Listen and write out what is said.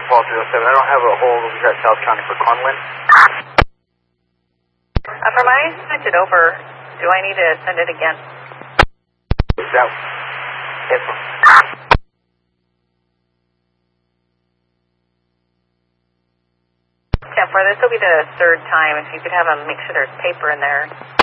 Paul 307. I don't have a hold over here at South County for Conlin. For mine, sent it over. Do I need to send it again? That, yes, 10-4, this will be the third time. If you could have them make sure there's paper in there.